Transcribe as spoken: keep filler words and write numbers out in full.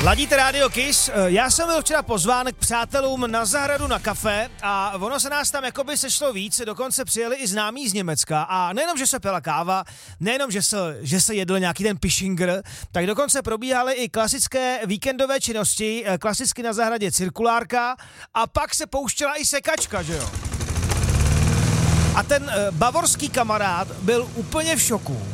Ladíte Radio Kiss, já jsem byl včera pozván k přátelům na zahradu na kafe a ono se nás tam jakoby sešlo víc, dokonce přijeli i známí z Německa a nejenom, že se pila káva, nejenom, že se, že se jedl nějaký ten Pischinger, tak dokonce probíhaly i klasické víkendové činnosti, klasicky na zahradě cirkulárka a pak se pouštěla i sekačka, že jo? A ten bavorský kamarád byl úplně v šoku.